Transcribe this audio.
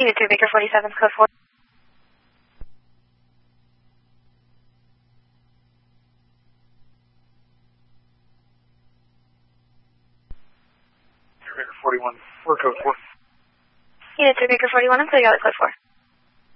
Unit 3, Baker 47, code 4. Baker 41, 4 code 4. Unit 3, Baker 41, I'm clear out at code 4.